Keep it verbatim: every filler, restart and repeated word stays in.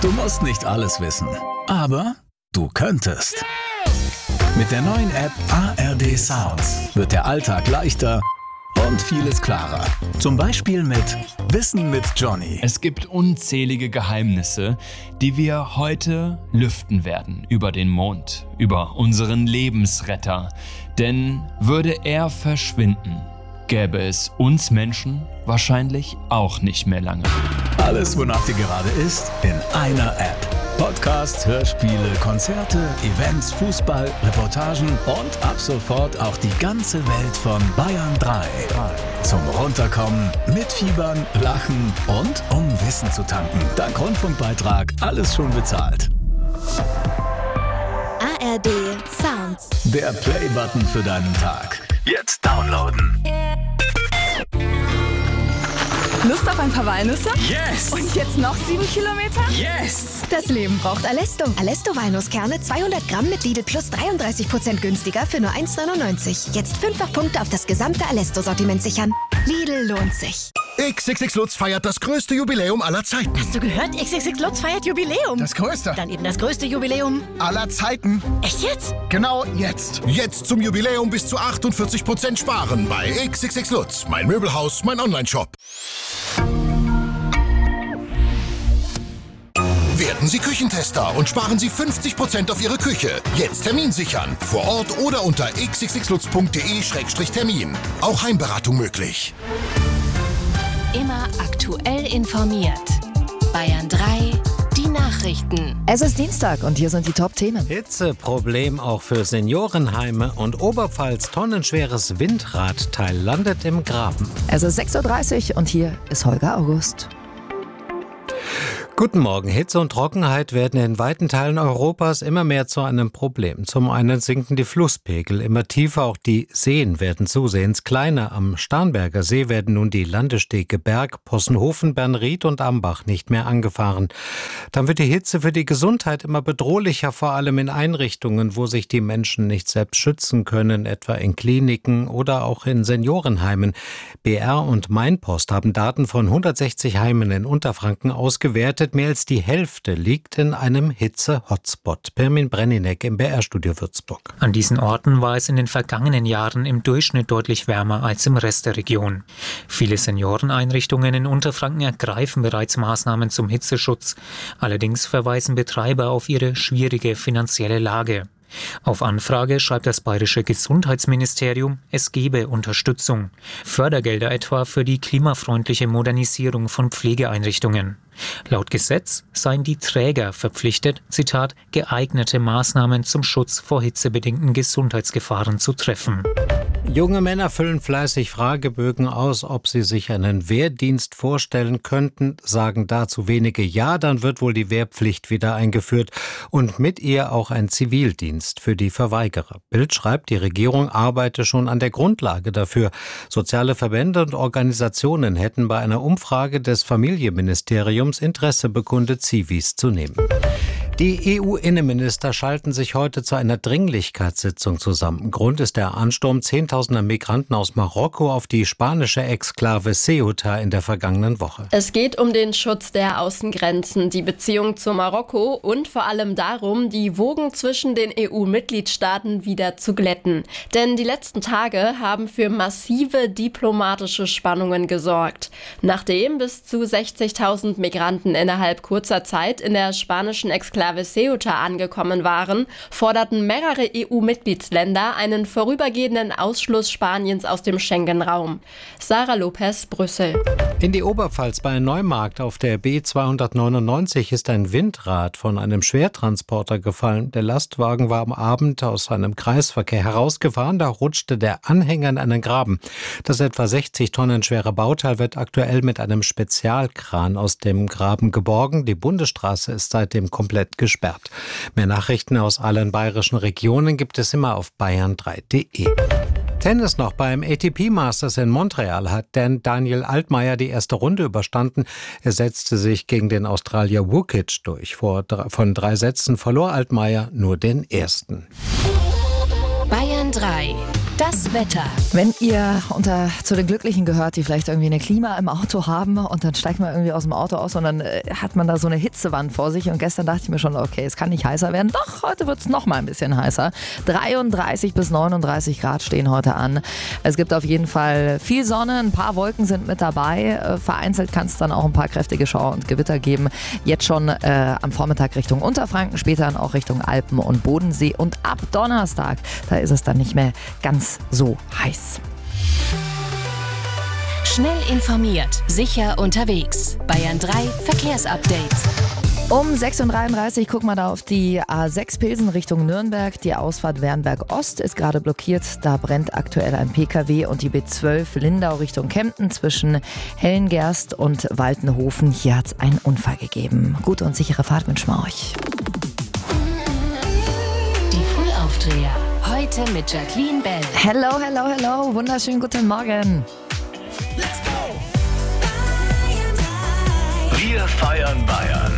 Du musst nicht alles wissen, aber du könntest. Mit der neuen App A R D Sounds wird der Alltag leichter und vieles klarer. Zum Beispiel mit Wissen mit Johnny. Es gibt unzählige Geheimnisse, die wir heute lüften werden über den Mond, über unseren Lebensretter. Denn würde er verschwinden, gäbe es uns Menschen wahrscheinlich auch nicht mehr lange. Alles, wonach dir gerade ist, in einer App. Podcasts, Hörspiele, Konzerte, Events, Fußball, Reportagen und ab sofort auch die ganze Welt von Bayern drei. Zum Runterkommen, mitfiebern, lachen und um Wissen zu tanken. Dank Rundfunkbeitrag alles schon bezahlt. A R D Sounds. Der Play-Button für deinen Tag. Jetzt downloaden. Lust auf ein paar Walnüsse? Yes! Und jetzt noch sieben Kilometer? Yes! Das Leben braucht Alesto. Alesto Walnusskerne zweihundert Gramm mit Lidl Plus dreiunddreißig Prozent günstiger für nur eins neunundneunzig. Jetzt fünffach Punkte auf das gesamte Alesto-Sortiment sichern. Lidl lohnt sich. X X X Lutz feiert das größte Jubiläum aller Zeiten. Hast du gehört? X X X Lutz feiert Jubiläum. Das größte. Dann eben das größte Jubiläum aller Zeiten. Echt jetzt? Genau jetzt. Jetzt zum Jubiläum bis zu achtundvierzig Prozent sparen bei X X X Lutz. Mein Möbelhaus, mein Onlineshop. Werden Sie Küchentester und sparen Sie fünfzig Prozent auf Ihre Küche. Jetzt Termin sichern. Vor Ort oder unter x x x lutz punkt d e Schrägstrich Termin. Auch Heimberatung möglich. Immer aktuell informiert. Bayern drei, die Nachrichten. Es ist Dienstag und hier sind die Top-Themen. Hitzeproblem auch für Seniorenheime und Oberpfalz tonnenschweres Windradteil landet im Graben. Es ist sechs Uhr dreißig und hier ist Holger August. Guten Morgen. Hitze und Trockenheit werden in weiten Teilen Europas immer mehr zu einem Problem. Zum einen sinken die Flusspegel immer tiefer, auch die Seen werden zusehends kleiner. Am Starnberger See werden nun die Landestege Berg, Possenhofen, Bernried und Ambach nicht mehr angefahren. Dann wird die Hitze für die Gesundheit immer bedrohlicher, vor allem in Einrichtungen, wo sich die Menschen nicht selbst schützen können, etwa in Kliniken oder auch in Seniorenheimen. B R und Mainpost haben Daten von hundertsechzig Heimen in Unterfranken ausgewertet. Mehr als die Hälfte liegt in einem Hitze-Hotspot. Pirmin Brenninek im B R-Studio Würzburg. An diesen Orten war es in den vergangenen Jahren im Durchschnitt deutlich wärmer als im Rest der Region. Viele Senioreneinrichtungen in Unterfranken ergreifen bereits Maßnahmen zum Hitzeschutz. Allerdings verweisen Betreiber auf ihre schwierige finanzielle Lage. Auf Anfrage schreibt das bayerische Gesundheitsministerium, es gebe Unterstützung. Fördergelder etwa für die klimafreundliche Modernisierung von Pflegeeinrichtungen. Laut Gesetz seien die Träger verpflichtet, Zitat, geeignete Maßnahmen zum Schutz vor hitzebedingten Gesundheitsgefahren zu treffen. Junge Männer füllen fleißig Fragebögen aus, ob sie sich einen Wehrdienst vorstellen könnten, sagen dazu wenige Ja, dann wird wohl die Wehrpflicht wieder eingeführt und mit ihr auch ein Zivildienst für die Verweigerer. Bild schreibt, die Regierung arbeite schon an der Grundlage dafür. Soziale Verbände und Organisationen hätten bei einer Umfrage des Familienministeriums Interesse bekundet, Zivis zu nehmen. Die E U-Innenminister schalten sich heute zu einer Dringlichkeitssitzung zusammen. Grund ist der Ansturm zehntausender Migranten aus Marokko auf die spanische Exklave Ceuta in der vergangenen Woche. Es geht um den Schutz der Außengrenzen, die Beziehung zu Marokko und vor allem darum, die Wogen zwischen den E U-Mitgliedstaaten wieder zu glätten. Denn die letzten Tage haben für massive diplomatische Spannungen gesorgt. Nachdem bis zu sechzigtausend Migranten innerhalb kurzer Zeit in der spanischen Exklave Ceuta angekommen waren, forderten mehrere E U-Mitgliedsländer einen vorübergehenden Ausschluss Spaniens aus dem Schengen-Raum. Sarah Lopez, Brüssel. In die Oberpfalz bei Neumarkt auf der B zweihundertneunundneunzig ist ein Windrad von einem Schwertransporter gefallen. Der Lastwagen war am Abend aus einem Kreisverkehr herausgefahren, da rutschte der Anhänger in einen Graben. Das etwa sechzig Tonnen schwere Bauteil wird aktuell mit einem Spezialkran aus dem Graben geborgen. Die Bundesstraße ist seitdem komplett gesperrt. Mehr Nachrichten aus allen bayerischen Regionen gibt es immer auf bayern drei punkt de. Tennis noch. Beim A T P Masters in Montreal hat Dan Daniel Altmaier die erste Runde überstanden. Er setzte sich gegen den Australier Vukic durch. Vor, von drei Sätzen verlor Altmaier nur den ersten. Bayern drei. Das Wetter. Wenn ihr unter zu den Glücklichen gehört, die vielleicht irgendwie eine Klima im Auto haben und dann steigt man irgendwie aus dem Auto aus und dann äh, hat man da so eine Hitzewand vor sich und gestern dachte ich mir schon, okay, es kann nicht heißer werden. Doch, heute wird es noch mal ein bisschen heißer. dreiunddreißig bis neununddreißig Grad stehen heute an. Es gibt auf jeden Fall viel Sonne, ein paar Wolken sind mit dabei. Äh, vereinzelt kann es dann auch ein paar kräftige Schauer und Gewitter geben. Jetzt schon äh, am Vormittag Richtung Unterfranken, später dann auch Richtung Alpen und Bodensee und ab Donnerstag, da ist es dann nicht mehr ganz so heiß. Schnell informiert, sicher unterwegs. Bayern drei Verkehrsupdate. Um sechs Uhr dreiunddreißig gucken wir da auf die A sechs Pilsen Richtung Nürnberg. Die Ausfahrt Wernberg Ost ist gerade blockiert. Da brennt aktuell ein P K W und die B zwölf Lindau Richtung Kempten zwischen Hellengerst und Waltenhofen. Hier hat es einen Unfall gegeben. Gute und sichere Fahrt wünschen wir euch. Die Frühaufdreher. Heute mit Jacqueline Bell. Hello, hello, hello. Wunderschönen guten Morgen. Wir feiern Bayern.